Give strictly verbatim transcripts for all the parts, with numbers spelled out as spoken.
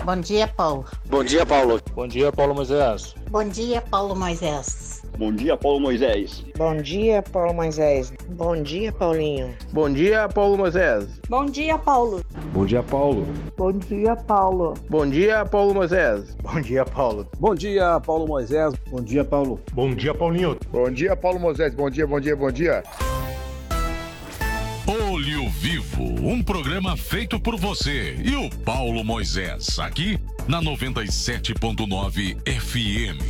Bom dia, Paulo. Bom dia, Paulo. Bom dia, Paulo Moisés. Bom dia, Paulo Moisés. Bom dia, Paulo Moisés. Bom dia, Paulo Moisés. Bom dia, Paulinho. Bom dia, Paulo Moisés. Bom dia, Paulo. Bom dia, Paulo. Bom dia, Paulo. Bom dia, Paulo Moisés. Bom dia, Paulo. Bom dia, Paulo Moisés. Bom dia, Paulo. Bom dia, Paulinho. Bom dia, Paulo Moisés. Bom dia, bom dia, bom dia. Olho Vivo, um programa feito por você e o Paulo Moisés, aqui na noventa e sete ponto nove F M.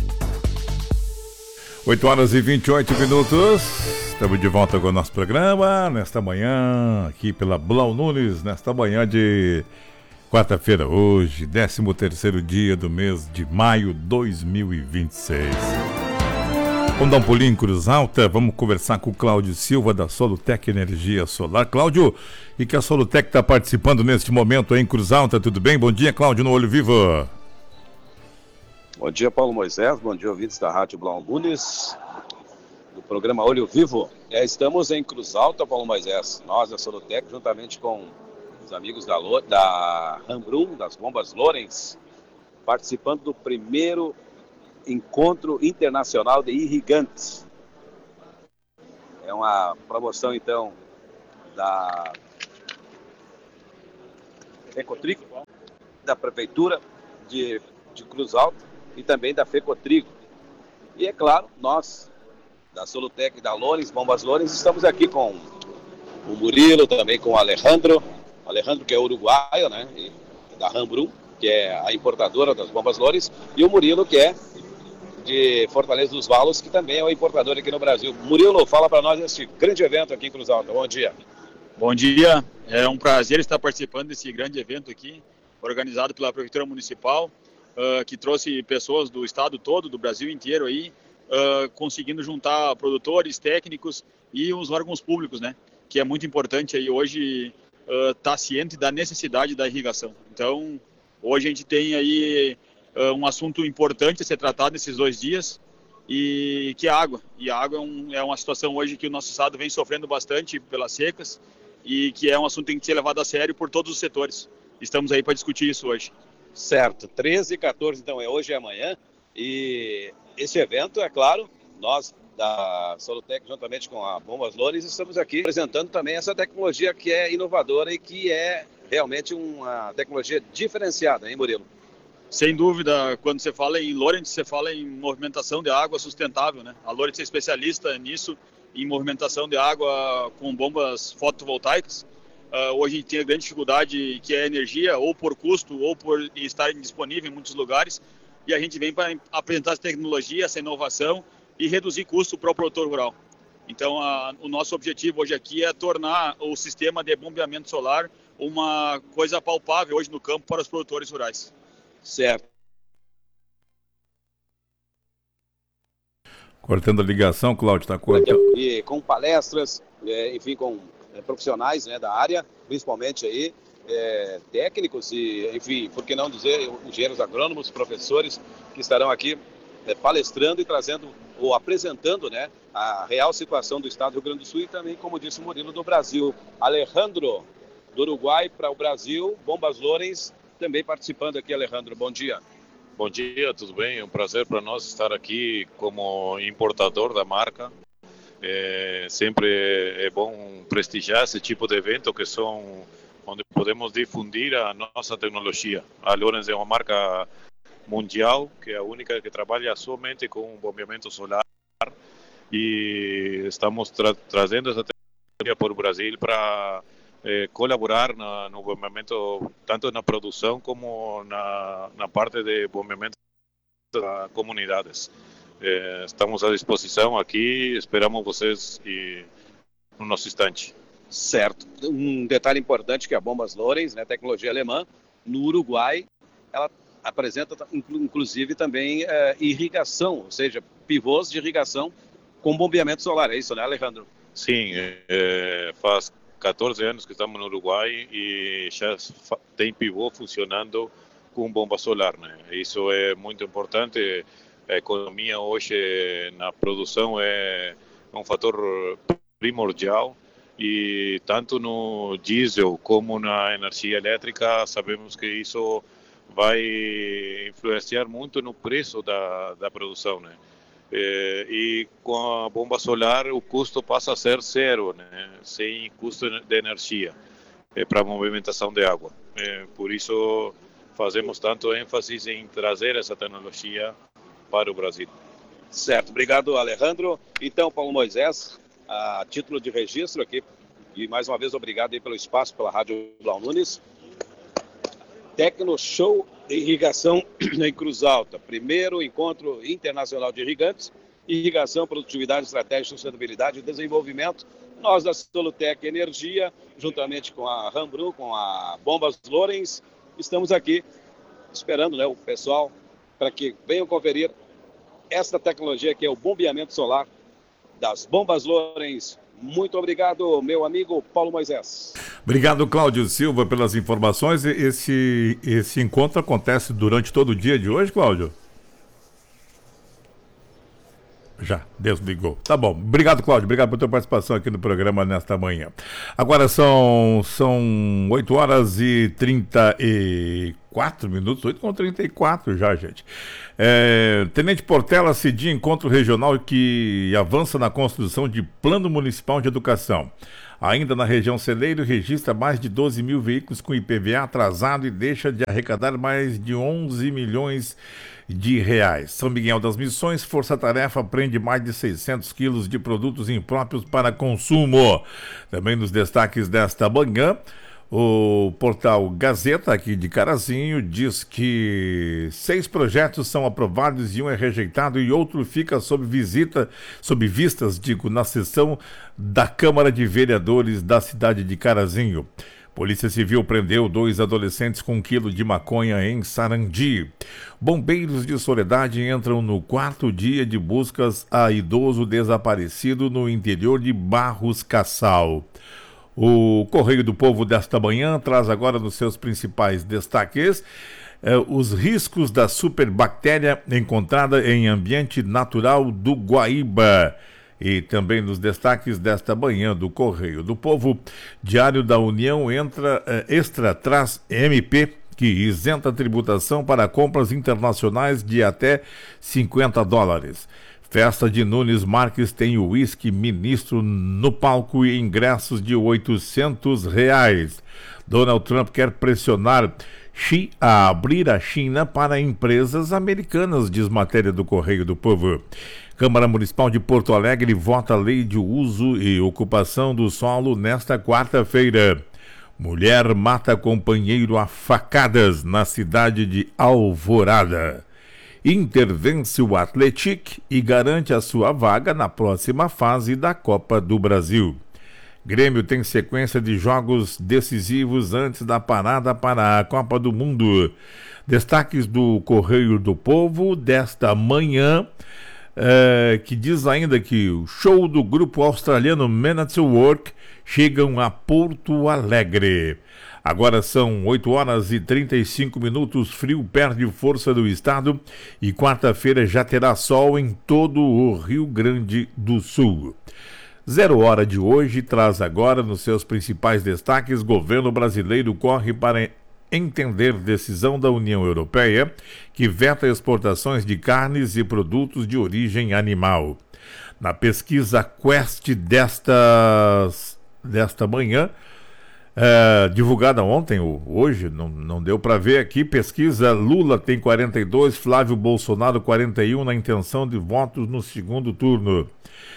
oito horas e vinte e oito minutos. Estamos de volta com o nosso programa nesta manhã, aqui pela Blau Nunes, nesta manhã de quarta-feira, hoje, décimo terceiro dia do mês de maio de dois mil e vinte e seis. Vamos dar um pulinho em Cruz Alta, vamos conversar com o Cláudio Silva da Solutec Energia Solar. Cláudio, e que a Solutec está participando neste momento aí em Cruz Alta, tudo bem? Bom dia, Cláudio, no Olho Vivo. Bom dia, Paulo Moisés, bom dia, ouvintes da Rádio Blau Nunes, do programa Olho Vivo. É, estamos em Cruz Alta, Paulo Moisés, nós da Solutec, juntamente com os amigos da, da Rambrum, das bombas Lorenz, participando do primeiro Encontro Internacional de Irrigantes. É uma promoção, então, da Fecotrigo, da Prefeitura de, de Cruz Alta e também da Fecotrigo. E, é claro, nós, da Solutec e da Lorenz, Bombas Lorenz, estamos aqui com o Murilo, também com o Alejandro, Alejandro que é uruguaio, né, e da Rambrum, que é a importadora das Bombas Lorenz, e o Murilo, que é de Fortaleza dos Valos, que também é o importador aqui no Brasil. Murilo, fala para nós desse grande evento aqui em Cruz Alta. Bom dia. Bom dia, é um prazer estar participando desse grande evento aqui, organizado pela Prefeitura Municipal, uh, que trouxe pessoas do estado todo, do Brasil inteiro aí, uh, conseguindo juntar produtores, técnicos e os órgãos públicos, né? Que é muito importante aí hoje estar uh, tá ciente da necessidade da irrigação. Então, hoje a gente tem aí Uh, um assunto importante a ser tratado nesses dois dias, e que é a água. E a água é, um, é uma situação hoje que o nosso estado vem sofrendo bastante pelas secas, e que é um assunto que tem que ser levado a sério por todos os setores. Estamos aí para discutir isso hoje. Certo, treze e quatorze, então é hoje e amanhã, e esse evento, é claro, nós da Solutec, juntamente com a Bombas Lorenz, estamos aqui apresentando também essa tecnologia que é inovadora e que é realmente uma tecnologia diferenciada, hein, Murilo? Sem dúvida, quando você fala em Lorenz, você fala em movimentação de água sustentável, né? A Lorenz é especialista nisso, em movimentação de água com bombas fotovoltaicas. Uh, hoje a gente tem a grande dificuldade que é a energia, ou por custo, ou por estar indisponível em muitos lugares, e a gente vem para apresentar essa tecnologia, essa inovação e reduzir custo para o produtor rural. Então, a, o nosso objetivo hoje aqui é tornar o sistema de bombeamento solar uma coisa palpável hoje no campo para os produtores rurais. Certo. Cortando a ligação, Cláudio, está cortando. E com palestras, é, enfim, com é, profissionais, né, da área, principalmente aí, é, técnicos e, enfim, por que não dizer, engenheiros agrônomos, professores que estarão aqui é, palestrando e trazendo ou apresentando, né, a real situação do estado do Rio Grande do Sul e também, como disse o Murilo, do Brasil. Alejandro, do Uruguai para o Brasil, Bombas Lorenz, também participando aqui, Alejandro. Bom dia. Bom dia, tudo bem? É um prazer para nós estar aqui como importador da marca. É, sempre é bom prestigiar esse tipo de evento que são onde podemos difundir a nossa tecnologia. A Lorenz é uma marca mundial, que é a única que trabalha somente com bombeamento solar, e estamos tra- trazendo essa tecnologia para o Brasil para Eh, colaborar na, no bombeamento, tanto na produção como na, na parte de bombeamento das comunidades. Eh, estamos à disposição aqui, esperamos vocês e, no nosso instante. Certo. Um detalhe importante que a Bombas Lorenz, né, tecnologia alemã, no Uruguai, ela apresenta inclusive também eh, irrigação, ou seja, pivôs de irrigação com bombeamento solar. É isso, né, Alejandro? Sim, eh, faz quatorze anos que estamos no Uruguai e já tem pivô funcionando com bomba solar, né? Isso é muito importante. A economia hoje na produção é um fator primordial, e tanto no diesel como na energia elétrica sabemos que isso vai influenciar muito no preço da, da produção, né? É, e com a bomba solar o custo passa a ser zero, né? Sem custo de energia é, para a movimentação de água. É, por isso fazemos tanto ênfase em trazer essa tecnologia para o Brasil. Certo, obrigado, Alejandro. Então, Paulo Moisés, a título de registro aqui, e mais uma vez obrigado aí pelo espaço, pela Rádio Blau Nunes. Tecno Show de Irrigação em Cruz Alta. Primeiro encontro internacional de irrigantes, irrigação, produtividade, estratégia, sustentabilidade e desenvolvimento. Nós da Solutec Energia, juntamente com a Rambru, com a Bombas Lorenz, estamos aqui esperando, né, o pessoal para que venham conferir esta tecnologia que é o bombeamento solar das Bombas Lorenz. Muito obrigado, meu amigo Paulo Moisés. Obrigado, Cláudio Silva, pelas informações. Esse, esse encontro acontece durante todo o dia de hoje, Cláudio? Já, desligou. Tá bom. Obrigado, Cláudio. Obrigado por tua participação aqui no programa nesta manhã. Agora são, são oito horas e trinta e quatro minutos, oito e trinta e quatro já, gente. É, Tenente Portela cedia encontro regional que avança na construção de Plano Municipal de Educação. Ainda na região Celeiro, registra mais de doze mil veículos com I P V A atrasado e deixa de arrecadar mais de onze milhões de reais. São Miguel das Missões, Força Tarefa prende mais de seiscentos quilos de produtos impróprios para consumo. Também nos destaques desta manhã, o portal Gazeta, aqui de Carazinho, diz que seis projetos são aprovados e um é rejeitado e outro fica sob visita, sob vistas, digo, na sessão da Câmara de Vereadores da cidade de Carazinho. Polícia Civil prendeu dois adolescentes com um quilo de maconha em Sarandi. Bombeiros de Soledade entram no quarto dia de buscas a idoso desaparecido no interior de Barros Cassal. O Correio do Povo desta manhã traz agora nos seus principais destaques eh, os riscos da superbactéria encontrada em ambiente natural do Guaíba. E também nos destaques desta manhã do Correio do Povo, Diário da União entra eh, extra traz M P que isenta a tributação para compras internacionais de até cinquenta dólares. Festa de Nunes Marques tem o uísque ministro no palco e ingressos de oitocentos reais. Donald Trump quer pressionar Xi a abrir a China para empresas americanas, diz matéria do Correio do Povo. Câmara Municipal de Porto Alegre vota a lei de uso e ocupação do solo nesta quarta-feira. Mulher mata companheiro a facadas na cidade de Alvorada. Inter vence o Atlético e garante a sua vaga na próxima fase da Copa do Brasil. Grêmio tem sequência de jogos decisivos antes da parada para a Copa do Mundo. Destaques do Correio do Povo desta manhã, é, que diz ainda que o show do grupo australiano Men at Work chegam a Porto Alegre. Agora são oito horas e trinta e cinco minutos, frio perde força do estado e quarta-feira já terá sol em todo o Rio Grande do Sul. Zero Hora de hoje traz agora nos seus principais destaques: governo brasileiro corre para entender decisão da União Europeia que veta exportações de carnes e produtos de origem animal. Na pesquisa Quest destas, desta manhã, É, divulgada ontem, ou hoje, não, não deu para ver aqui, pesquisa Lula tem quarenta e dois, Flávio Bolsonaro quarenta e um na intenção de votos no segundo turno.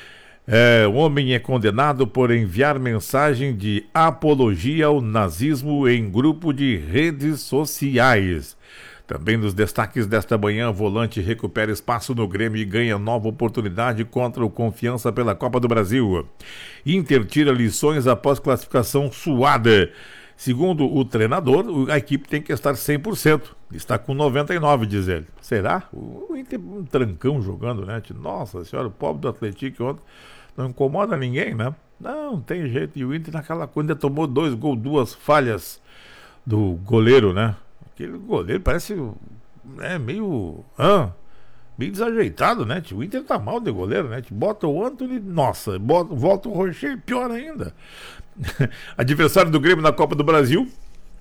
É, o homem é condenado por enviar mensagem de apologia ao nazismo em grupo de redes sociais. Também nos destaques desta manhã, volante recupera espaço no Grêmio e ganha nova oportunidade contra o Confiança pela Copa do Brasil. Inter tira lições após classificação suada. Segundo o treinador, a equipe tem que estar cem por cento. Está com noventa e nove por cento, diz ele. Será? O Inter um trancão jogando, né? Nossa senhora, o pobre do Atlético ontem não incomoda ninguém, né? Não, não tem jeito. E o Inter naquela coisa ainda tomou dois gols, duas falhas do goleiro, né? Aquele goleiro parece é, meio, ah, meio desajeitado, né? O Inter tá mal de goleiro, né? Bota o Antony, nossa, bota, volta o Rocher, pior ainda. Adversário do Grêmio na Copa do Brasil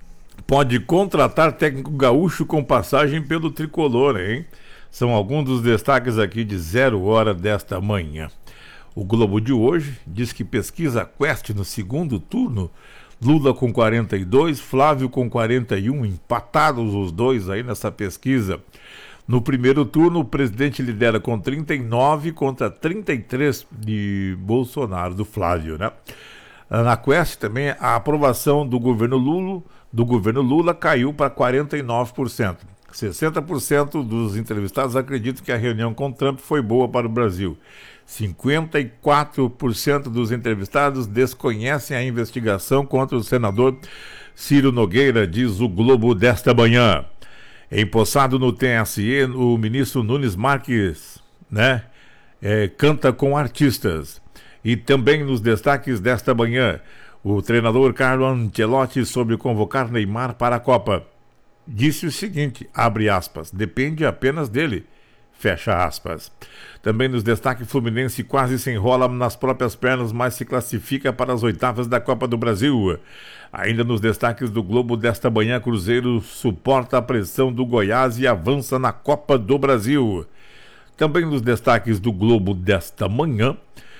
pode contratar técnico gaúcho com passagem pelo tricolor, hein? São alguns dos destaques aqui de zero hora desta manhã. O Globo de hoje diz que pesquisa Quest no segundo turno, Lula com quarenta e dois, Flávio com quarenta e um, empatados os dois aí nessa pesquisa. No primeiro turno, o presidente lidera com trinta e nove contra trinta e três de Bolsonaro, do Flávio, né? Na Quest também a aprovação do governo Lula, do governo Lula caiu para quarenta e nove por cento. sessenta por cento dos entrevistados acreditam que a reunião com Trump foi boa para o Brasil. cinquenta e quatro por cento dos entrevistados desconhecem a investigação contra o senador Ciro Nogueira, diz o Globo desta manhã. Empossado no T S E, o ministro Nunes Marques, né, é, canta com artistas. E também nos destaques desta manhã, o treinador Carlo Ancelotti sobre convocar Neymar para a Copa. Disse o seguinte, abre aspas, depende apenas dele, fecha aspas. Também nos destaques, Fluminense quase se enrola nas próprias pernas, mas se classifica para as oitavas da Copa do Brasil. Ainda nos destaques do Globo desta manhã, Cruzeiro suporta a pressão do Goiás e avança na Copa do Brasil. Também nos destaques do Globo desta manhã,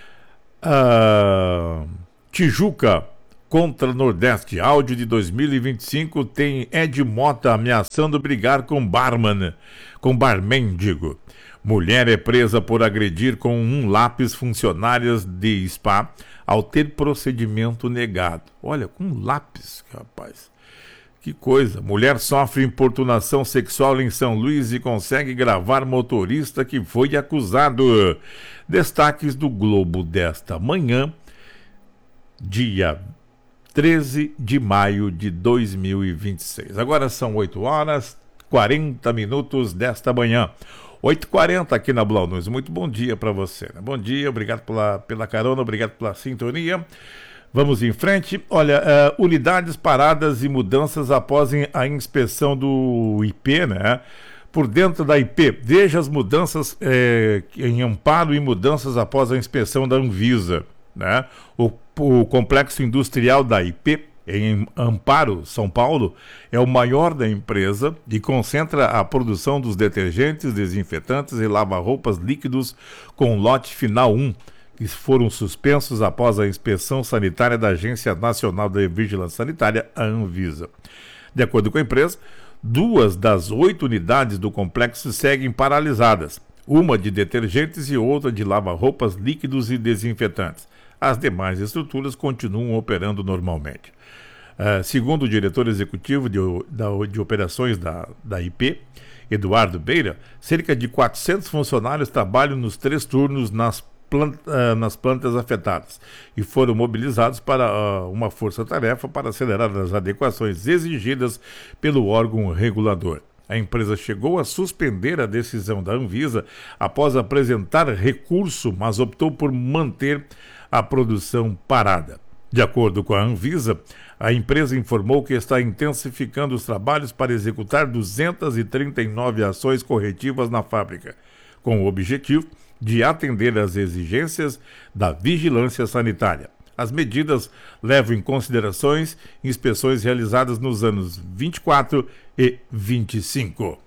uh, Tijuca contra Nordeste, áudio de dois mil e vinte e cinco tem Ed Mota ameaçando brigar com barman, com barman, digo. Mulher é presa por agredir com um lápis funcionárias de spa ao ter procedimento negado. Olha, com lápis, rapaz. Que coisa. Mulher sofre importunação sexual em São Luís e consegue gravar motorista que foi acusado. Destaques do Globo desta manhã, dia treze de maio de dois mil e vinte e seis. Agora são oito horas e quarenta minutos desta manhã. oito e quarenta aqui na Blau News. Muito bom dia para você, né? Bom dia, obrigado pela, pela carona, obrigado pela sintonia. Vamos em frente. Olha, uh, unidades paradas e mudanças após a inspeção do I P, né? Por dentro da I P, veja as mudanças eh, em amparo e mudanças após a inspeção da Anvisa, né? O, o complexo industrial da I P, em Amparo, São Paulo, é o maior da empresa e concentra a produção dos detergentes, desinfetantes e lava-roupas líquidos com lote final um, que foram suspensos após a inspeção sanitária da Agência Nacional de Vigilância Sanitária, a Anvisa. De acordo com a empresa, duas das oito unidades do complexo seguem paralisadas, uma de detergentes e outra de lava-roupas líquidos e desinfetantes. As demais estruturas continuam operando normalmente. Uh, segundo o diretor executivo de, da, de operações da, da I P, Eduardo Beira, cerca de quatrocentos funcionários trabalham nos três turnos nas, plant, uh, nas plantas afetadas e foram mobilizados para uh, uma força-tarefa para acelerar as adequações exigidas pelo órgão regulador. A empresa chegou a suspender a decisão da Anvisa após apresentar recurso, mas optou por manter a produção parada. De acordo com a Anvisa, a empresa informou que está intensificando os trabalhos para executar duzentas e trinta e nove ações corretivas na fábrica, com o objetivo de atender às exigências da vigilância sanitária. As medidas levam em considerações inspeções realizadas nos anos vinte e quatro e vinte e cinco.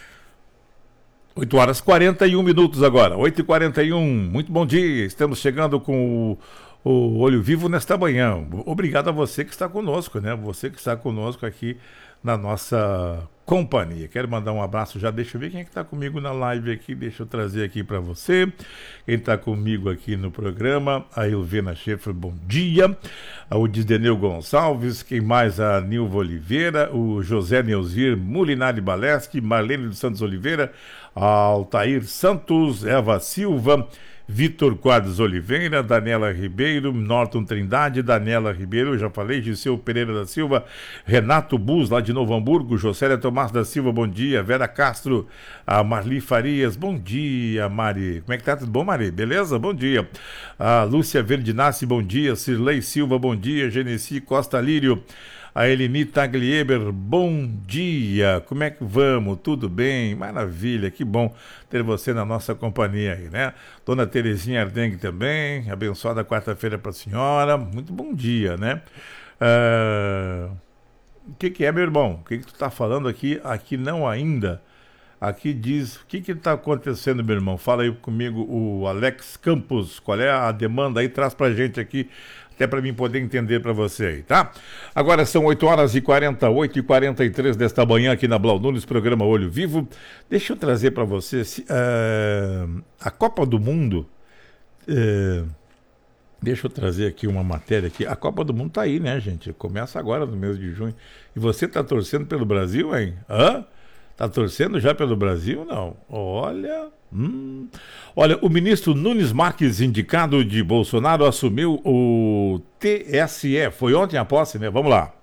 oito horas e quarenta e um minutos agora, oito e quarenta e um, muito bom dia, estamos chegando com o o Olho Vivo nesta manhã. Obrigado a você que está conosco, né? Você que está conosco aqui na nossa companhia. Quero mandar um abraço já, deixa eu ver quem é que está comigo na live aqui, deixa eu trazer aqui para você. Quem está comigo aqui no programa, a Ilvena Schaefer, bom dia. O Disdeneu Gonçalves, quem mais? A Nilva Oliveira, o José Neuzir Mulinari Baleski, Marlene dos Santos Oliveira, Altair Santos, Eva Silva, Vitor Quadros Oliveira, Daniela Ribeiro, Norton Trindade, Daniela Ribeiro, eu já falei, Giseu Pereira da Silva, Renato Bus, lá de Novo Hamburgo, José Tomás da Silva, bom dia, Vera Castro, a Marli Farias, bom dia, Mari, como é que tá? Tudo bom, Mari? Beleza? Bom dia. A Lúcia Verdinassi, bom dia, Cirlei Silva, bom dia, Genesi Costa Lírio, a Eleni Taglieber, bom dia, como é que vamos? Tudo bem? Maravilha, que bom ter você na nossa companhia aí, né? Dona Terezinha Ardengue também, abençoada quarta-feira para a senhora, muito bom dia, né? Uh, O que, que é, meu irmão? O que, que tu tá falando aqui? Aqui não ainda. Aqui diz, o que que tá acontecendo, meu irmão? Fala aí comigo, o Alex Campos, qual é a demanda aí? Traz pra gente aqui, até pra mim poder entender pra você aí, tá? Agora são oito horas e quarenta, oito e quarenta e três desta manhã aqui na Blau Nunes, programa Olho Vivo. Deixa eu trazer pra você se, uh, a Copa do Mundo, uh, deixa eu trazer aqui uma matéria aqui, a Copa do Mundo tá aí, né, gente? Começa agora no mês de junho. E você tá torcendo pelo Brasil, hein? Hã? Tá torcendo já pelo Brasil? Não. Olha... Hum. Olha, o ministro Nunes Marques, indicado de Bolsonaro, assumiu o T S E. Foi ontem a posse, né? Vamos lá.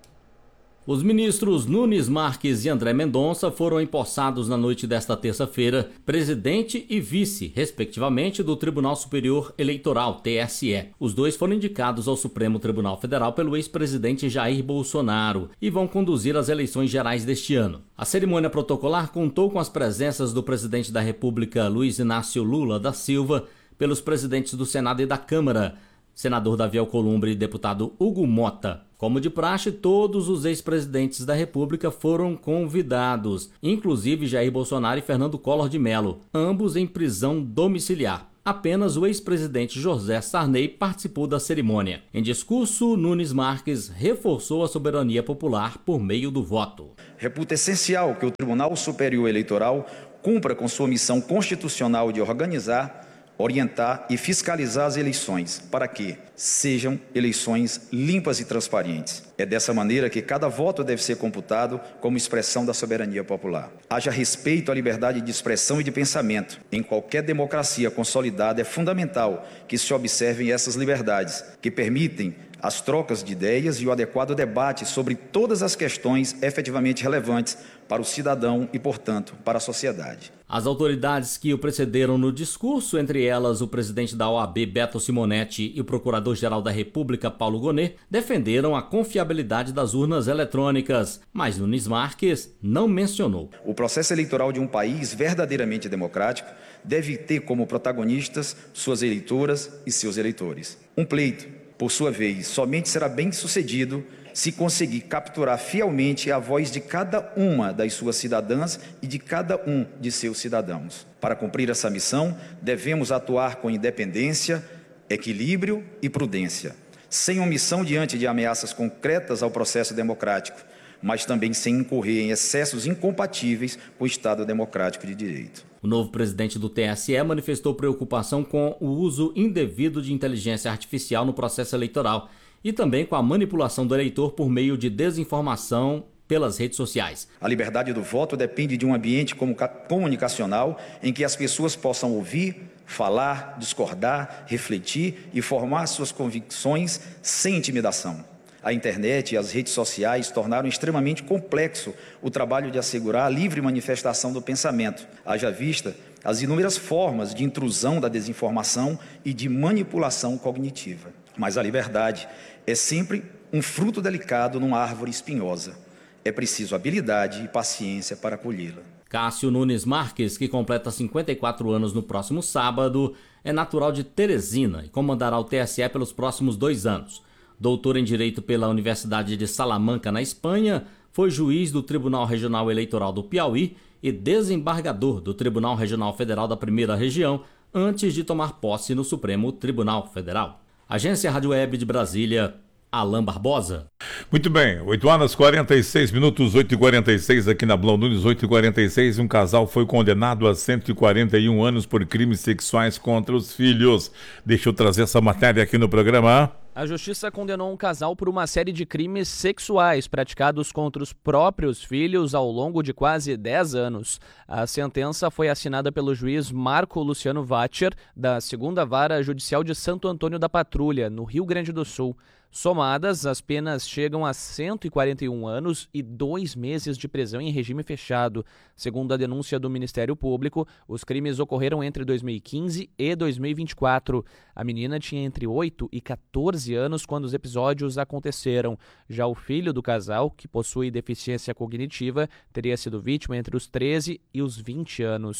Os ministros Nunes Marques e André Mendonça foram empossados na noite desta terça-feira, presidente e vice, respectivamente, do Tribunal Superior Eleitoral, T S E. Os dois foram indicados ao Supremo Tribunal Federal pelo ex-presidente Jair Bolsonaro e vão conduzir as eleições gerais deste ano. A cerimônia protocolar contou com as presenças do presidente da República, Luiz Inácio Lula da Silva, pelos presidentes do Senado e da Câmara, senador Davi Alcolumbre e deputado Hugo Mota. Como de praxe, todos os ex-presidentes da República foram convidados, inclusive Jair Bolsonaro e Fernando Collor de Mello, ambos em prisão domiciliar. Apenas o ex-presidente José Sarney participou da cerimônia. Em discurso, Nunes Marques reforçou a soberania popular por meio do voto. Reputa essencial que o Tribunal Superior Eleitoral cumpra com sua missão constitucional de organizar, orientar e fiscalizar as eleições, para que sejam eleições limpas e transparentes. É dessa maneira que cada voto deve ser computado como expressão da soberania popular. Haja respeito à liberdade de expressão e de pensamento. Em qualquer democracia consolidada é fundamental que se observem essas liberdades, que permitem as trocas de ideias e o adequado debate sobre todas as questões efetivamente relevantes para o cidadão e, portanto, para a sociedade. As autoridades que o precederam no discurso, entre elas o presidente da O A B, Beto Simonetti, e o procurador-geral da República, Paulo Gonet, defenderam a confiabilidade das urnas eletrônicas, mas Nunes Marques não mencionou. O processo eleitoral de um país verdadeiramente democrático deve ter como protagonistas suas eleitoras e seus eleitores. Um pleito, por sua vez, somente será bem-sucedido se conseguir capturar fielmente a voz de cada uma das suas cidadãs e de cada um de seus cidadãos. Para cumprir essa missão, devemos atuar com independência, equilíbrio e prudência, sem omissão diante de ameaças concretas ao processo democrático, mas também sem incorrer em excessos incompatíveis com o Estado democrático de direito. O novo presidente do T S E manifestou preocupação com o uso indevido de inteligência artificial no processo eleitoral e também com a manipulação do eleitor por meio de desinformação pelas redes sociais. A liberdade do voto depende de um ambiente comunicacional em que as pessoas possam ouvir, falar, discordar, refletir e formar suas convicções sem intimidação. A internet e as redes sociais tornaram extremamente complexo o trabalho de assegurar a livre manifestação do pensamento, haja vista as inúmeras formas de intrusão da desinformação e de manipulação cognitiva. Mas a liberdade é sempre um fruto delicado numa árvore espinhosa. É preciso habilidade e paciência para colhê-la. Cássio Nunes Marques, que completa cinquenta e quatro anos no próximo sábado, é natural de Teresina e comandará o T S E pelos próximos dois anos. Doutor em Direito pela Universidade de Salamanca, na Espanha, foi juiz do Tribunal Regional Eleitoral do Piauí e desembargador do Tribunal Regional Federal da Primeira Região, antes de tomar posse no Supremo Tribunal Federal. Agência Rádio Web de Brasília, Alain Barbosa. Muito bem, oito horas e quarenta e seis minutos, oito e quarenta e seis aqui na Blau Nunes, oito e quarenta e seis. Um casal foi condenado a cento e quarenta e um anos por crimes sexuais contra os filhos. Deixa eu trazer essa matéria aqui no programa. A justiça condenou um casal por uma série de crimes sexuais praticados contra os próprios filhos ao longo de quase dez anos. A sentença foi assinada pelo juiz Marco Luciano Vacher, da segunda Vara Judicial de Santo Antônio da Patrulha, no Rio Grande do Sul. Somadas, as penas chegam a cento e quarenta e um anos e dois meses de prisão em regime fechado. Segundo a denúncia do Ministério Público, os crimes ocorreram entre dois mil e quinze e dois mil e vinte e quatro. A menina tinha entre oito e quatorze anos quando os episódios aconteceram. Já o filho do casal, que possui deficiência cognitiva, teria sido vítima entre os treze e os vinte anos.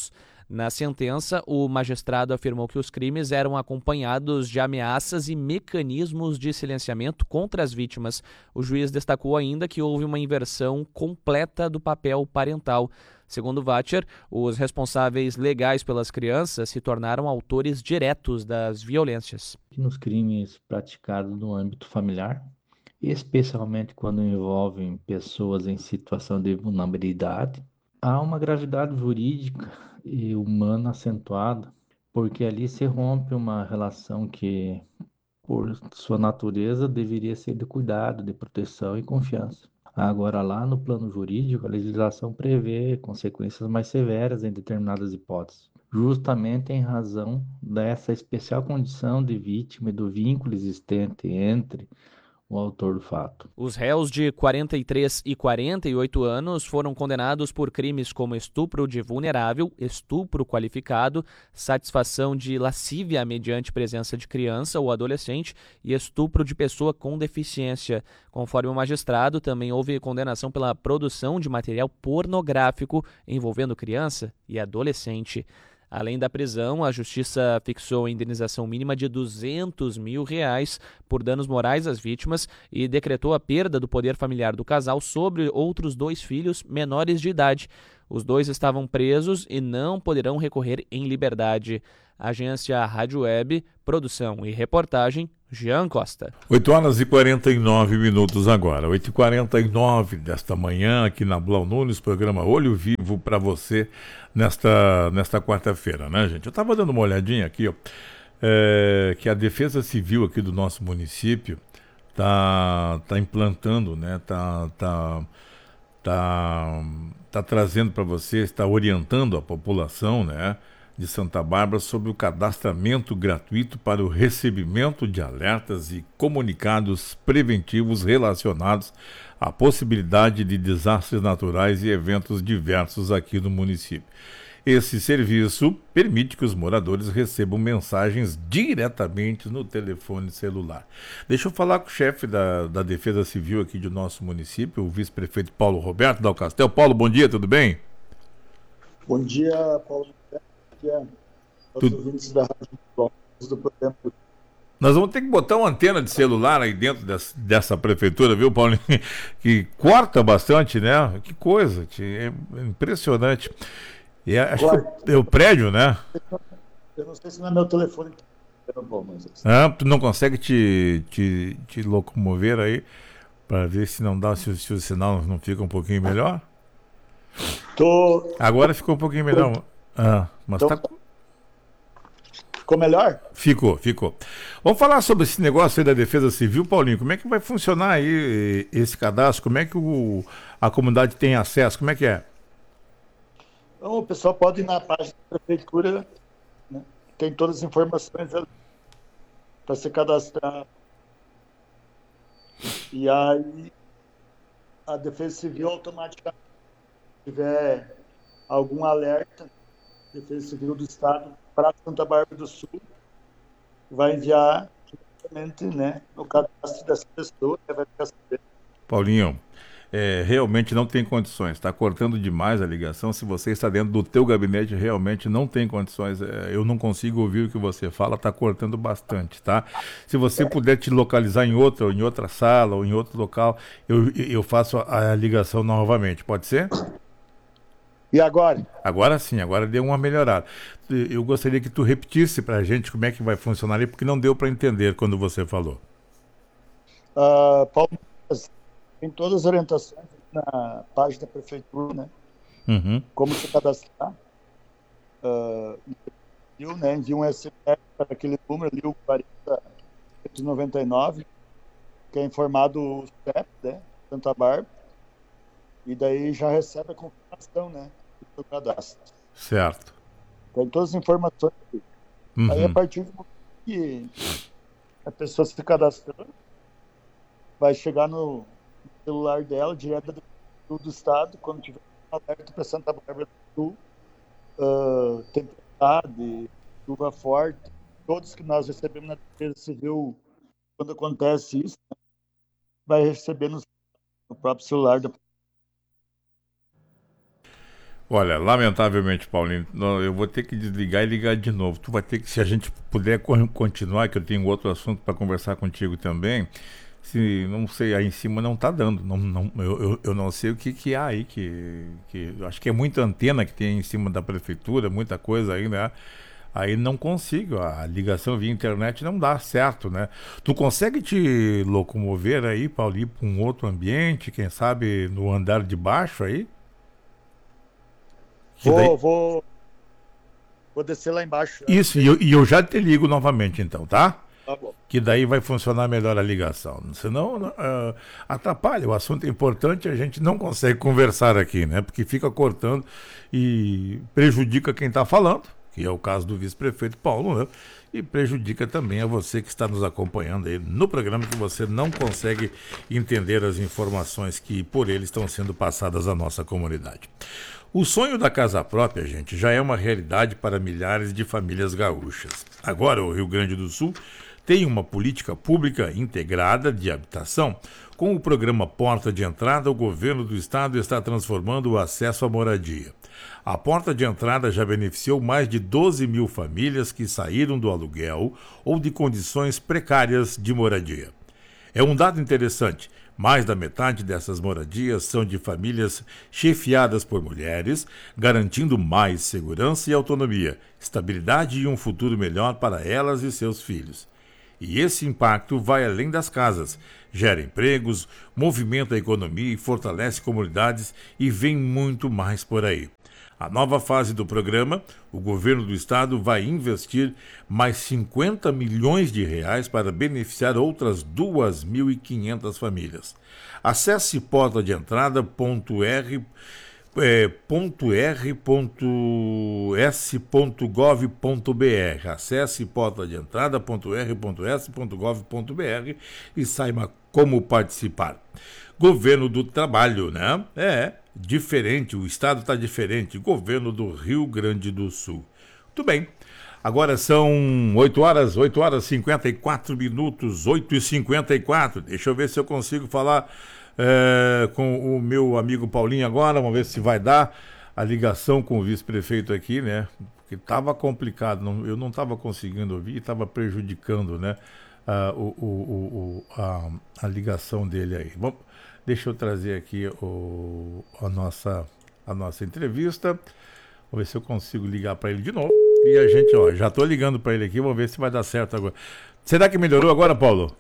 Na sentença, o magistrado afirmou que os crimes eram acompanhados de ameaças e mecanismos de silenciamento contra as vítimas. O juiz destacou ainda que houve uma inversão completa do papel parental. Segundo Vacher, os responsáveis legais pelas crianças se tornaram autores diretos das violências. Nos crimes praticados no âmbito familiar, especialmente quando envolvem pessoas em situação de vulnerabilidade, há uma gravidade jurídica e humana acentuada, porque ali se rompe uma relação que, por sua natureza, deveria ser de cuidado, de proteção e confiança. Agora, lá no plano jurídico, a legislação prevê consequências mais severas em determinadas hipóteses, justamente em razão dessa especial condição de vítima e do vínculo existente entre o autor do fato. Os réus de quarenta e três e quarenta e oito anos foram condenados por crimes como estupro de vulnerável, estupro qualificado, satisfação de lascívia mediante presença de criança ou adolescente e estupro de pessoa com deficiência. Conforme o magistrado, também houve condenação pela produção de material pornográfico envolvendo criança e adolescente. Além da prisão, a Justiça fixou a indenização mínima de duzentos mil reais por danos morais às vítimas e decretou a perda do poder familiar do casal sobre outros dois filhos menores de idade. Os dois estavam presos e não poderão recorrer em liberdade. Agência Rádio Web, produção e reportagem, Jean Costa. oito horas e quarenta e nove minutos agora, oito e quarenta e nove desta manhã, aqui na Blau Nunes, programa Olho Vivo para você nesta, nesta quarta-feira, né, gente? Eu estava dando uma olhadinha aqui, ó, é, que a Defesa Civil aqui do nosso município tá, tá implantando, né, tá, tá, tá, tá trazendo para você, está orientando a população, né, de Santa Bárbara sobre o cadastramento gratuito para o recebimento de alertas e comunicados preventivos relacionados à possibilidade de desastres naturais e eventos diversos aqui no município. Esse serviço permite que os moradores recebam mensagens diretamente no telefone celular. Deixa eu falar com o chefe da, da Defesa Civil aqui do nosso município, o vice-prefeito Paulo Roberto Dal Castel. Paulo, bom dia, tudo bem? Bom dia, Paulo. Os ouvintes da Rádio do programa. Nós vamos ter que botar uma antena de celular aí dentro dessa, dessa prefeitura, viu, Paulo? Que corta bastante, né? Que coisa, é impressionante. E acho claro. que é o prédio, né? Eu não sei se não é meu telefone. Mas... Ah, tu não consegue te, te, te locomover aí para ver se não dá, se, se o sinal não fica um pouquinho melhor? Tô... Agora ficou um pouquinho melhor. Ah, mas então, tá... Ficou melhor? Ficou, ficou. Vamos falar sobre esse negócio aí da Defesa Civil, Paulinho. Como é que vai funcionar aí esse cadastro? Como é que o, a comunidade tem acesso? Como é que é? Então, o pessoal pode ir na página da prefeitura, né? Tem todas as informações para se cadastrar. E aí a Defesa Civil automaticamente, se tiver algum alerta, Defesa Civil do Estado para Santa Bárbara do Sul vai enviar diretamente, né, no cadastro dessa pessoa, que vai ficar sabendo. Paulinho, é, realmente não tem condições, está cortando demais a ligação. Se você está dentro do teu gabinete, realmente não tem condições, é, eu não consigo ouvir o que você fala, está cortando bastante, tá? Se você puder te localizar em outra, em outra sala ou em outro local, eu, eu faço a, a ligação novamente, pode ser? E agora? Agora sim, agora deu uma melhorada. Eu gostaria que tu repetisse para a gente como é que vai funcionar ali, porque não deu para entender quando você falou. Uh, Paulo, tem todas as orientações na página da prefeitura, né? Uhum. Como se cadastrar. Uh, envia, né? envia um S M S para aquele número ali, o quarenta cento e noventa e nove, que é informado o C E P, né? Santa Bárbara. E daí já recebe a confirmação, né, do cadastro. Certo. Tem todas as informações. Uhum. Aí, a partir do momento que a pessoa se cadastrou, vai chegar no celular dela, direto do, do estado, quando tiver um alerta para Santa Bárbara do Sul, uh, tempestade, chuva forte, todos que nós recebemos na Defesa Civil, quando acontece isso, né, vai receber no, no próprio celular da Olha, lamentavelmente, Paulinho, não, eu vou ter que desligar e ligar de novo. Tu vai ter que, se a gente puder co- continuar, que eu tenho outro assunto para conversar contigo também. Se, não sei, aí em cima não tá dando. Não, não, eu, eu, eu não sei o que, que há aí, que, que eu acho que é muita antena que tem em cima da prefeitura, muita coisa aí, né? Aí não consigo, a ligação via internet não dá certo, né? Tu consegue te locomover aí, Paulinho, para um outro ambiente, quem sabe no andar de baixo aí? Que Vou, daí- vou, vou descer lá embaixo. Isso, e eu, e eu já te ligo novamente então, tá? Tá bom. Que daí vai funcionar melhor a ligação. Senão ah, atrapalha, o assunto é importante, a gente não consegue conversar aqui, né? Porque fica cortando e prejudica quem está falando, que é o caso do vice-prefeito Paulo, né? E prejudica também a você que está nos acompanhando aí no programa, que você não consegue entender as informações que por ele estão sendo passadas à nossa comunidade. O sonho da casa própria, gente, já é uma realidade para milhares de famílias gaúchas. Agora, o Rio Grande do Sul tem uma política pública integrada de habitação. Com o programa Porta de Entrada, o governo do estado está transformando o acesso à moradia. A Porta de Entrada já beneficiou mais de doze mil famílias que saíram do aluguel ou de condições precárias de moradia. É um dado interessante. Mais da metade dessas moradias são de famílias chefiadas por mulheres, garantindo mais segurança e autonomia, estabilidade e um futuro melhor para elas e seus filhos. E esse impacto vai além das casas, gera empregos, movimenta a economia e fortalece comunidades, e vem muito mais por aí. A nova fase do programa, o governo do estado vai investir mais cinquenta milhões de reais para beneficiar outras duas mil e quinhentas famílias. Acesse porta de entrada ponto r é, ponto r ponto s ponto gov ponto br. Acesse porta de entrada ponto r ponto s ponto gov ponto br e saiba como participar. Governo do Trabalho, né? É, diferente, o estado está diferente. Governo do Rio Grande do Sul. Muito bem. Agora são oito horas, oito horas e cinquenta e quatro minutos, oito e cinquenta e quatro. Deixa eu ver se eu consigo falar é, com o meu amigo Paulinho agora. Vamos ver se vai dar a ligação com o vice-prefeito aqui, né? Porque estava complicado, não, eu não estava conseguindo ouvir, estava prejudicando, né? Ah, o, o, o, a, a ligação dele aí. Bom, deixa eu trazer aqui o, a, nossa, a nossa entrevista. Vamos ver se eu consigo ligar para ele de novo. E a gente, ó, já estou ligando para ele aqui, vamos ver se vai dar certo agora. Será que melhorou agora, Paulo?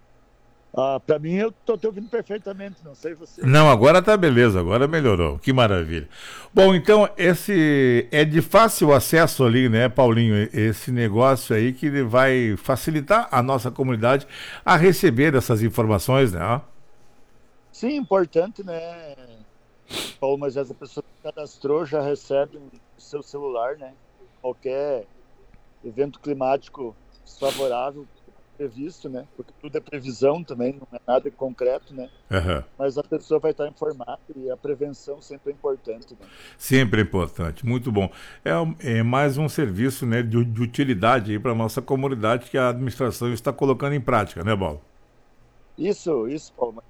Ah, para mim, eu tô te ouvindo perfeitamente, não sei você. Não, agora tá beleza, agora melhorou, que maravilha. Bom, então, esse é de fácil acesso ali, né, Paulinho, esse negócio aí que vai facilitar a nossa comunidade a receber essas informações, né? Sim, importante, né, Paulo, mas essa pessoa que cadastrou já recebe no seu celular, né, qualquer evento climático desfavorável previsto, né? Porque tudo é previsão também, não é nada concreto, né? Uhum. Mas a pessoa vai estar informada e a prevenção sempre é importante, né? Sempre é importante, muito bom. É, é mais um serviço, né, de, de utilidade aí para a nossa comunidade que a administração está colocando em prática, né, Paulo? Isso, isso, Paulo.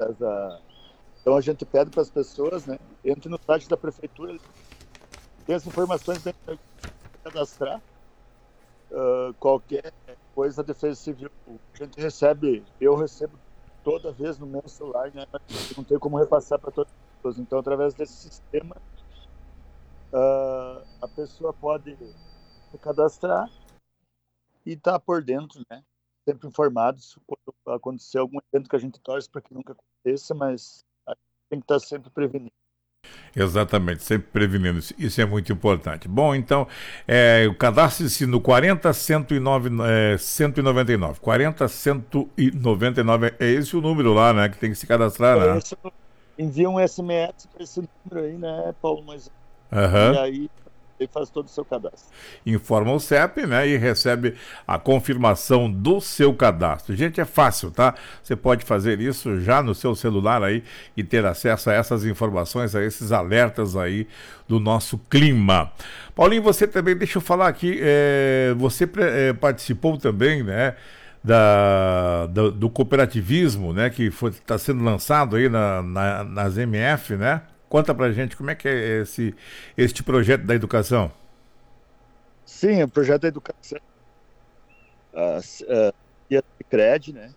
Então a gente pede para as pessoas, né? Entre no site da prefeitura, tem as informações para cadastrar. Uh, qualquer coisa da Defesa Civil, a gente recebe, eu recebo toda vez no meu celular, né? Mas não tem como repassar para todas as pessoas. Então, através desse sistema, uh, a pessoa pode se cadastrar e estar tá por dentro, né? Sempre informados quando acontecer algum evento que a gente torce para que nunca aconteça, mas a gente tem que estar tá sempre prevenido. Exatamente, sempre prevenindo, isso é muito importante. Bom, então, é, o cadastre-se no quarenta, cento e nove, é, cento e noventa e nove. quarenta, cento e noventa e nove, é esse o número lá, né, que tem que se cadastrar, né? Envia um S M S para esse número aí, né, Paulo? Mas... Uhum. E aí ele faz todo o seu cadastro. Informa o C E P, né, e recebe a confirmação do seu cadastro. Gente, é fácil, tá? Você pode fazer isso já no seu celular aí e ter acesso a essas informações, a esses alertas aí do nosso clima. Paulinho, você também, deixa eu falar aqui, é, você é, participou também, né, da, do, do cooperativismo, né, que está sendo lançado aí na, na, nas M F, né? Conta pra gente como é que é esse, este projeto da educação. Sim, o projeto da educação uh, uh, e a Sicredi, né?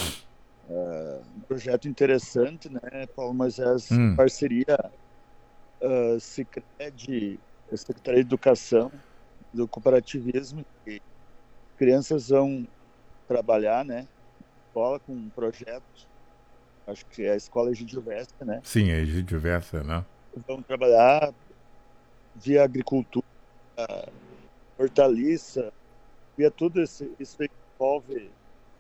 Uh, um projeto interessante, né, Paulo Moisés? Hum. Parceria uh, Sicredi, a Secretaria de Educação, do cooperativismo, e crianças vão trabalhar, né, escola com projetos, acho que é a escola Egídio Vesta, né? Sim, é Egídio Vesta, né? Vão trabalhar via agricultura, hortaliça, via tudo isso, isso envolve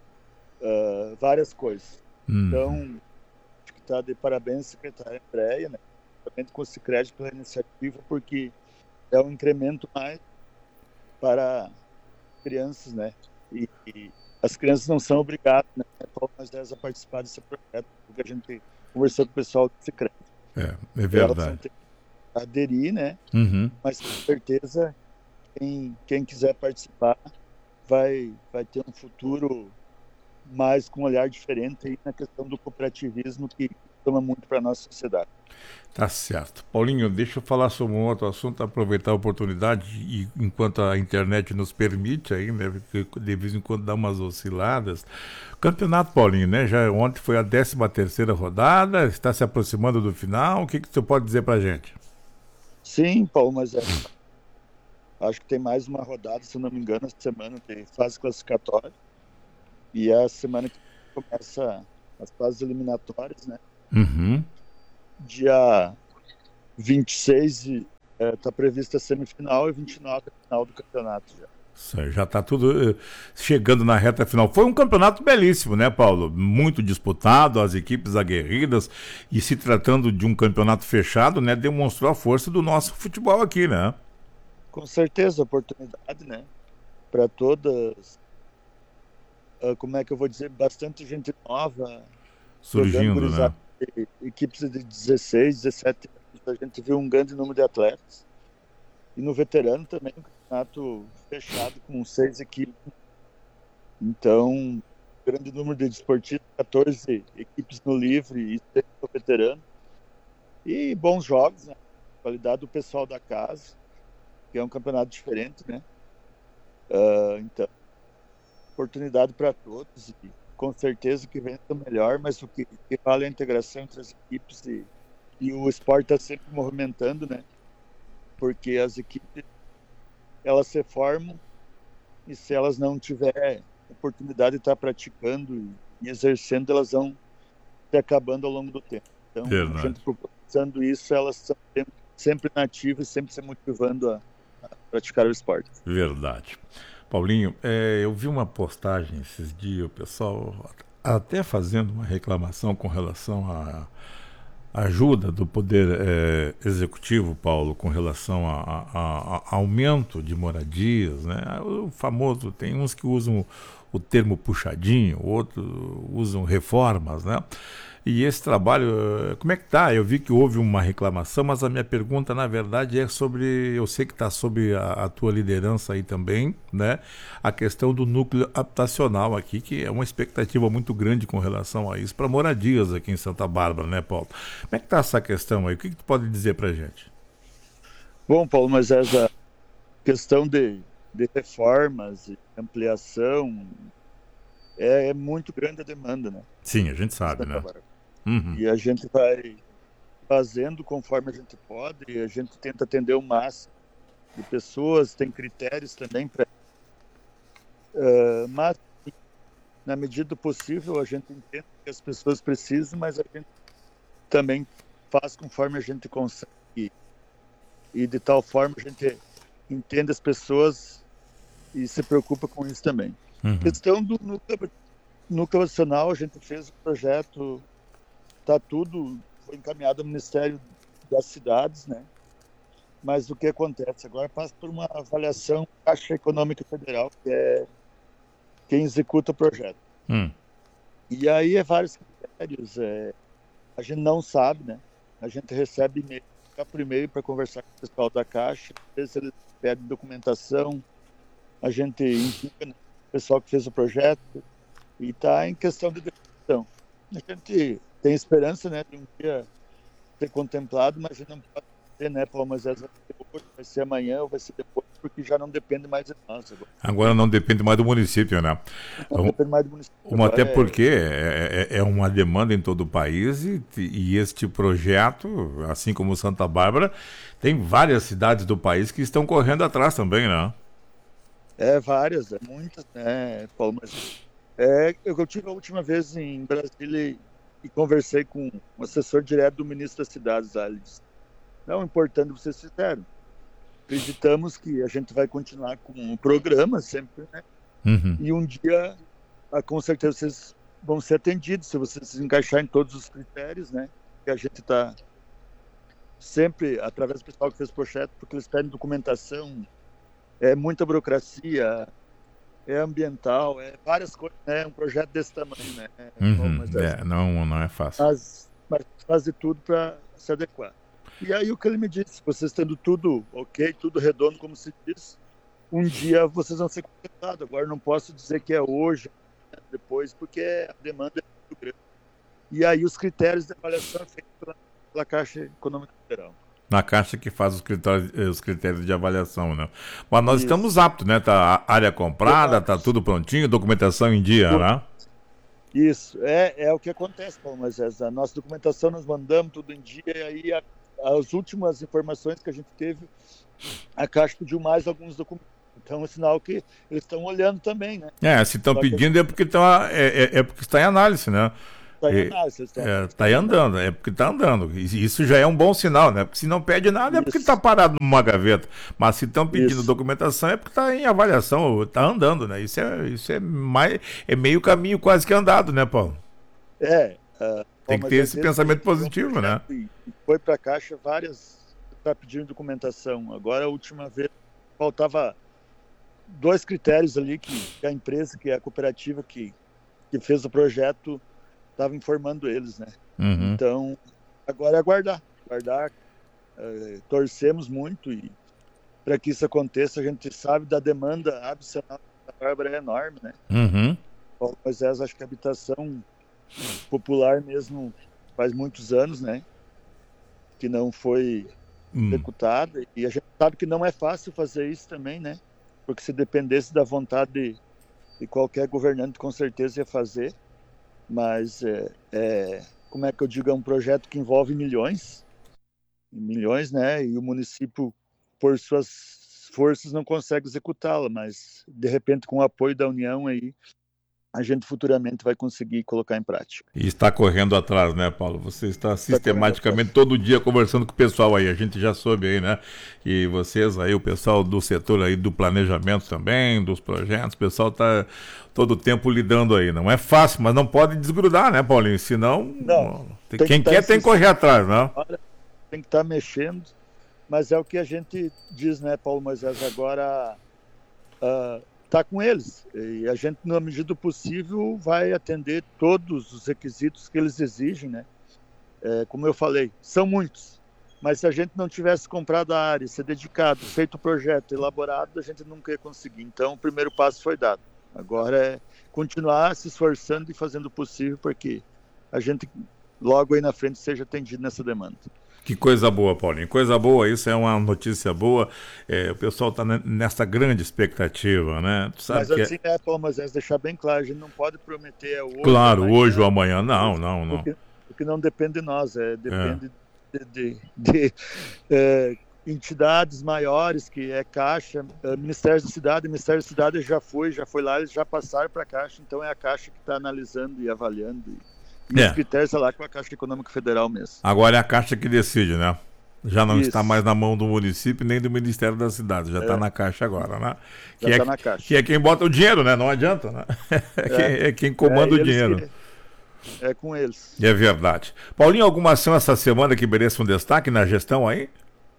uh, várias coisas. Hum. Então, acho que está de parabéns, secretária Andréia, né? Também com o Sicredi pela iniciativa, porque é um incremento mais para crianças, né? E, e as crianças não são obrigadas, né, a participar desse projeto, porque a gente conversou com o pessoal do Sicredi. É, é verdade. Aderir, né? Uhum. Mas com certeza quem, quem quiser participar vai, vai ter um futuro mais com um olhar diferente aí na questão do cooperativismo, que toma muito para a nossa sociedade. Tá certo. Paulinho, deixa eu falar sobre um outro assunto, aproveitar a oportunidade, e enquanto a internet nos permite aí, né, porque de vez em quando dá umas osciladas. Campeonato, Paulinho, né, já ontem foi a décima terceira rodada, está se aproximando do final, o que que você pode dizer pra gente? Sim, Paulo, mas é, acho que tem mais uma rodada, se não me engano, essa semana tem fase classificatória, e é a semana que começa as fases eliminatórias, né? Uhum. Dia vinte e seis está é, prevista a semifinal e vinte e nove a final do campeonato já. Já está tudo uh, chegando na reta final. Foi um campeonato belíssimo, né, Paulo? Muito disputado, as equipes aguerridas, e se tratando de um campeonato fechado, né, demonstrou a força do nosso futebol aqui, né? Com certeza, oportunidade, né? Para todas, uh, como é que eu vou dizer, bastante gente nova surgindo, né? Equipes de dezesseis, dezessete anos, a gente viu um grande número de atletas. E no veterano também, um campeonato fechado com seis equipes. Então, grande número de desportistas, quatorze equipes no livre e seis no veterano. E bons jogos, né? Qualidade do pessoal da casa, que é um campeonato diferente, né? Uh, então, oportunidade para todos. E com certeza que vem o melhor, mas o que, que vale é a integração entre as equipes e, e o esporte está sempre movimentando, né? Porque as equipes, elas se formam e se elas não tiverem oportunidade de estar praticando e, e exercendo, elas vão se acabando ao longo do tempo. Então, Verdade. A gente proporcionando isso, elas estão sempre, sempre nativas, sempre se motivando a, a praticar o esporte. Verdade. Paulinho, é, eu vi uma postagem esses dias, o pessoal até fazendo uma reclamação com relação à ajuda do Poder é, Executivo, Paulo, com relação a, a, a aumento de moradias, né? O famoso, tem uns que usam o termo puxadinho, outros usam reformas, né? E esse trabalho, como é que tá? Eu vi que houve uma reclamação, mas a minha pergunta, na verdade, é sobre, eu sei que está sob a, a tua liderança aí também, né? A questão do núcleo habitacional aqui, que é uma expectativa muito grande com relação a isso, para moradias aqui em Santa Bárbara, né, Paulo? Como é que está essa questão aí? O que, que tu pode dizer para a gente? Bom, Paulo, mas essa questão de, de reformas e ampliação é, é muito grande a demanda, né? Sim, a gente sabe, né? Uhum. E a gente vai fazendo conforme a gente pode, e a gente tenta atender o máximo de pessoas, tem critérios também para... Uh, mas, na medida do possível, a gente entende que as pessoas precisam, mas a gente também faz conforme a gente consegue. E, e de tal forma a gente entende as pessoas e se preocupa com isso também. Uhum. Questão do núcleo, núcleo nacional, a gente fez o projeto... Tá tudo, foi encaminhado ao Ministério das Cidades, né? Mas o que acontece? Agora passa por uma avaliação Caixa Econômica Federal, que é quem executa o projeto. Hum. E aí é vários critérios, é, a gente não sabe, né? A gente recebe e-mail, fica por e-mail para conversar com o pessoal da Caixa, às vezes eles pedem documentação, a gente indica, né, o pessoal que fez o projeto, e está em questão de definição. A gente tem esperança, né, de um dia ser contemplado, mas a gente não pode dizer, né, Paulo Moisés, vai ser hoje, vai ser amanhã ou vai ser depois, porque já não depende mais de nós. Agora, agora não depende mais do município, né? não depende mais do município. Uma, até é... porque é, é, é uma demanda em todo o país e, e este projeto, assim como Santa Bárbara, tem várias cidades do país que estão correndo atrás também, né? É, várias, é muitas, né, Paulo, mas é, eu, eu tive a última vez em Brasília e, e conversei com um assessor direto do ministro das cidades, ele disse, não, importante vocês fizeram. Acreditamos que a gente vai continuar com o programa sempre, né? Uhum. E um dia, ah, com certeza, vocês vão ser atendidos, se vocês se encaixarem em todos os critérios, né? Que a gente está sempre, através do pessoal que fez o projeto, porque eles pedem documentação, é muita burocracia, é ambiental, é várias coisas, né? Um projeto desse tamanho, né? Uhum. Mas, é, não, não é fácil. Mas, mas fazer tudo para se adequar. E aí o que ele me disse, vocês tendo tudo ok, tudo redondo, como se diz, um dia vocês vão ser contemplados. Agora não posso dizer que é hoje, depois, porque a demanda é muito grande. E aí os critérios de avaliação é feito pela, pela Caixa Econômica Federal. Na Caixa que faz os critérios, os critérios de avaliação, né? Mas nós Isso. estamos aptos, né? Tá a área comprada, tá tudo prontinho, documentação em dia, Tudo. né? Isso, é, é o que acontece, Paulo Moisés. A nossa documentação nós mandamos tudo em dia, e aí a, as últimas informações que a gente teve, a Caixa pediu mais alguns documentos. Então é sinal que eles estão olhando também, né? É, se estão pedindo que... é porque tá, é, é, é porque está em análise, né? Está em análise. Está é, tá aí andando, é porque está andando. Isso já é um bom sinal, né? Porque se não pede nada é porque está parado numa gaveta. Mas se estão pedindo isso. documentação é porque está em avaliação, está andando, né? Isso é, isso é, mais, é meio caminho quase que andado, né, Paulo? É. Uh, Tem que ter esse pensamento positivo, né? Foi para a Caixa várias para pedir documentação. Agora, a última vez, faltava dois critérios ali que a empresa, que é a cooperativa que, que fez o projeto, estava informando eles, né? Uhum. Então, agora é aguardar. Aguardar, uh, torcemos muito e para que isso aconteça, a gente sabe da demanda adicional da Bárbara é enorme, né? Uhum. Paulo Moisés, acho que a habitação popular mesmo faz muitos anos, né? Que não foi hum. executada, e a gente sabe que não é fácil fazer isso também, né? Porque se dependesse da vontade de, de qualquer governante, com certeza ia fazer, mas é, é, como é que eu digo, é um projeto que envolve milhões, milhões, né? E o município, por suas forças, não consegue executá-la, mas de repente com o apoio da União aí, a gente futuramente vai conseguir colocar em prática. E está correndo atrás, né, Paulo? Você está sistematicamente todo dia conversando com o pessoal aí, a gente já soube aí, né? E vocês aí, o pessoal do setor aí do planejamento também, dos projetos, o pessoal está todo o tempo lidando aí. Não é fácil, mas não pode desgrudar, né, Paulinho? Senão, não, tem, quem que quer tem que correr atrás, né? Tem que estar mexendo, mas é o que a gente diz, né, Paulo Moisés, agora... Uh, está com eles, e a gente, na medida do possível, vai atender todos os requisitos que eles exigem, né? É, como eu falei, são muitos, mas se a gente não tivesse comprado a área, ser dedicado, feito o projeto, elaborado, a gente nunca ia conseguir. Então, o primeiro passo foi dado. Agora é continuar se esforçando e fazendo o possível para que a gente, logo aí na frente, seja atendido nessa demanda. Que coisa boa, Paulinho. Coisa boa, isso é uma notícia boa. É, o pessoal está nessa grande expectativa, né? Tu sabe mas que assim, é, é Paulo Moisés, deixar bem claro, a gente não pode prometer hoje. Claro, amanhã, hoje ou amanhã, não, não, não. Porque, porque não depende de nós, é, depende é. de, de, de é, entidades maiores, que é Caixa, é, Ministério da Cidade, Ministério da Cidade já foi, já foi lá, eles já passaram para a Caixa, então é a Caixa que está analisando e avaliando. E, E é. os critérios é lá com a Caixa Econômica Federal mesmo. Agora é a Caixa que decide, né? Já não Isso. está mais na mão do município nem do Ministério da Cidade, já está é. na Caixa agora, né? Já que está é, na Caixa. Que é quem bota o dinheiro, né? Não adianta, né? É, é. Quem, é quem comanda é o dinheiro. Que... É com eles. É verdade. Paulinho, alguma ação essa semana que mereça um destaque na gestão aí?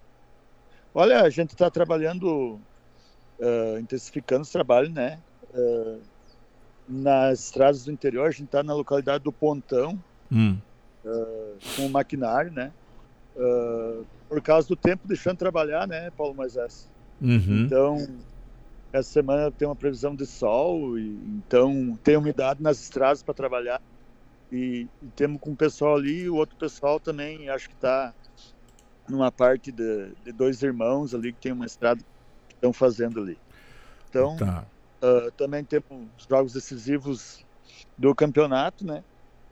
Olha, a gente está trabalhando, uh, intensificando os trabalhos, né? Uh, nas estradas do interior, a gente está na localidade do Pontão, hum. uh, com o maquinário, né? Uh, por causa do tempo deixando trabalhar, né, Paulo Moisés? Uhum. Então, essa semana tem uma previsão de sol, e, então tem umidade nas estradas para trabalhar. E, e temos com o pessoal ali, e o outro pessoal também, acho que está numa parte de, de dois irmãos ali que tem uma estrada que estão fazendo ali. Então, Tá. uh, também temos jogos decisivos do campeonato, né?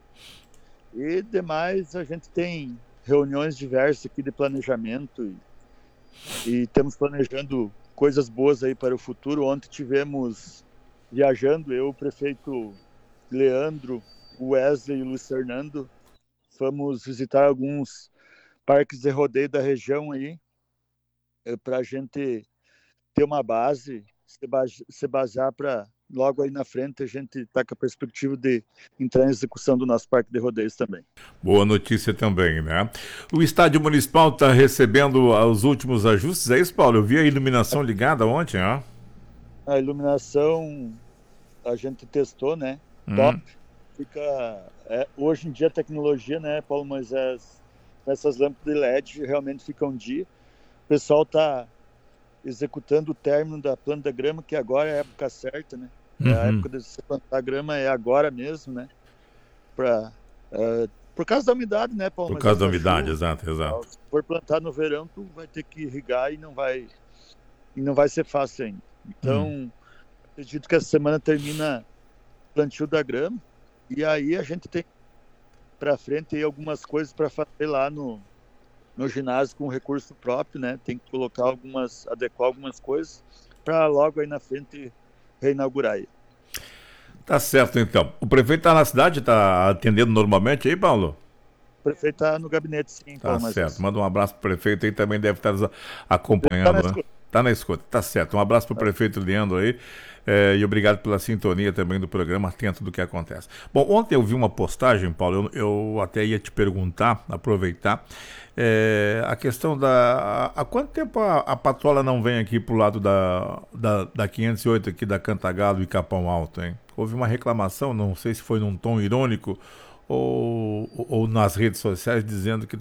E demais, a gente tem reuniões diversas aqui de planejamento e, e estamos planejando coisas boas aí para o futuro. Ontem tivemos viajando, eu, o prefeito Leandro, o Wesley e o Luiz Fernando, fomos visitar alguns parques de rodeio da região aí, para a gente ter uma base, se, base, se basear para logo aí na frente a gente está com a perspectiva de entrar em execução do nosso parque de rodeios também. Boa notícia também, né? O estádio municipal está recebendo os últimos ajustes, é isso, Paulo? Eu vi a iluminação ligada ontem, ó. A iluminação a gente testou, né? Hum. Top. Fica, é, hoje em dia a tecnologia, né, Paulo Moisés, essas lâmpadas de L E D realmente ficam um dia. O pessoal está executando o término da planta da grama, que agora é a época certa, né? Uhum. A época de se plantar grama é agora mesmo, né? Pra, uh, por causa da umidade, né, Paulo? Por causa da umidade, exato, exato. Se for plantar no verão, tu vai ter que irrigar e não vai, e não vai ser fácil ainda. Então, uhum. acredito que essa semana termina o plantio da grama, e aí a gente tem para frente aí algumas coisas para fazer lá no no ginásio com recurso próprio, né? Tem que colocar algumas, adequar algumas coisas para logo aí na frente reinaugurar aí. Tá certo, então. O prefeito está na cidade, está atendendo normalmente aí, Paulo? O prefeito está no gabinete, sim. Tá Paulo, certo. mas... Manda um abraço pro prefeito aí, também deve estar nos acompanhando, tá né? Tá na escuta, tá certo. Um abraço pro tá. prefeito Leandro aí. É, e obrigado pela sintonia também do programa, atento do que acontece. Bom, ontem eu vi uma postagem, Paulo, eu, eu até ia te perguntar, aproveitar, é, a questão da... Há quanto tempo a, a patrola não vem aqui pro lado da, da, da quinhentos e oito, aqui da Cantagalo e Capão Alto, hein? Houve uma reclamação, não sei se foi num tom irônico ou, ou nas redes sociais, dizendo que